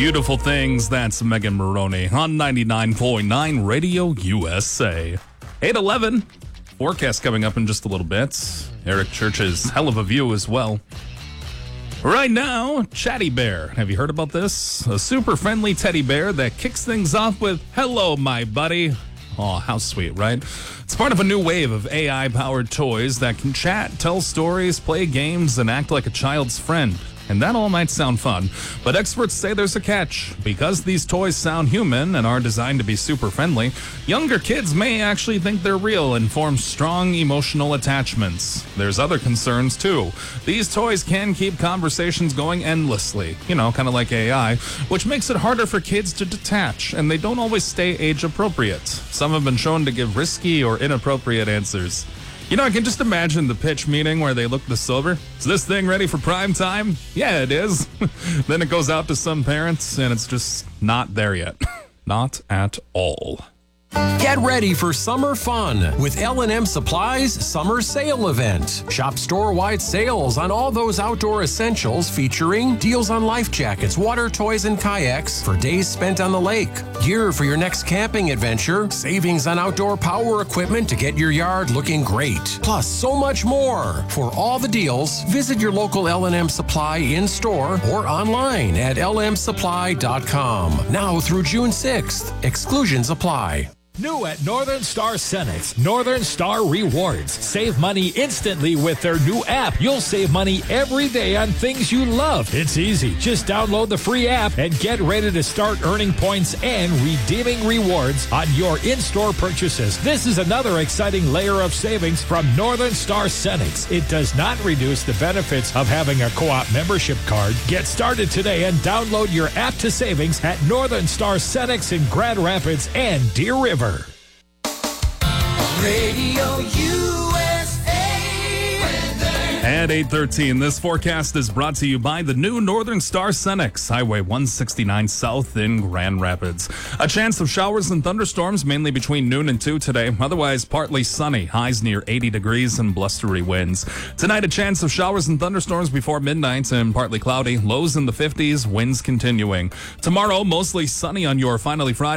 Beautiful Things, that's Megan Maroney on 99.9 Radio USA. 8:11. Forecast coming up in just a little bit. Eric Church's hell of a view as well. Right now, Chatty Bear. Have you heard about this? A super friendly teddy bear that kicks things off with, "Hello, my buddy." Oh, how sweet, right? It's part of a new wave of AI-powered toys that can chat, tell stories, play games, and act like a child's friend. And that all might sound fun, but experts say there's a catch. Because these toys sound human and are designed to be super friendly, younger kids may actually think they're real and form strong emotional attachments. There's other concerns too. These toys can keep conversations going endlessly, kind of like AI, which makes it harder for kids to detach, and they don't always stay age appropriate. Some have been shown to give risky or inappropriate answers. I can just imagine the pitch meeting where they look this over. Is this thing ready for prime time? Yeah, it is. Then it goes out to some parents, and it's just not there yet. Not at all. Get ready for summer fun with L&M Supply's Summer Sale Event. Shop store-wide sales on all those outdoor essentials featuring deals on life jackets, water toys, and kayaks for days spent on the lake. Gear for your next camping adventure. Savings on outdoor power equipment to get your yard looking great. Plus, so much more. For all the deals, visit your local L&M Supply in-store or online at lmsupply.com. Now through June 6th. Exclusions apply. New at Northern Star Cenex, Northern Star Rewards. Save money instantly with their new app. You'll save money every day on things you love. It's easy. Just download the free app and get ready to start earning points and redeeming rewards on your in-store purchases. This is another exciting layer of savings from Northern Star Cenex. It does not reduce the benefits of having a co-op membership card. Get started today and download your app to savings at Northern Star Cenex in Grand Rapids and Deer River. Radio USA. At 8:13, this forecast is brought to you by the new Northern Star Cenex, Highway 169 South in Grand Rapids. A chance of showers and thunderstorms mainly between noon and 2 today. Otherwise, partly sunny, highs near 80 degrees and blustery winds. Tonight, a chance of showers and thunderstorms before midnight and partly cloudy, lows in the 50s, winds continuing. Tomorrow, mostly sunny on your finally Friday.